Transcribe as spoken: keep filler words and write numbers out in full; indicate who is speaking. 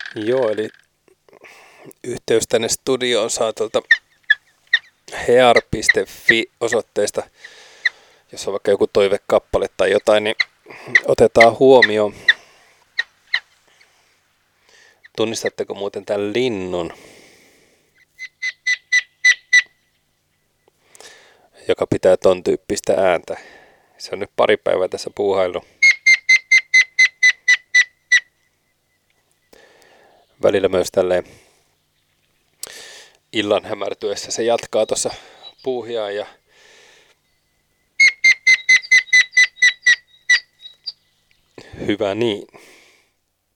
Speaker 1: Joo, eli yhteys tänne studioon saa tuolta hear piste fi-osoitteesta. Jos on vaikka joku toivekappale tai jotain, niin otetaan huomioon. Tunnistatteko muuten tämän linnun, joka pitää ton tyyppistä ääntä? Se on nyt pari päivää tässä puuhailu. Välillä myös tälleen illan hämärtyessä se jatkaa tuossa puuhiaan ja hyvä niin.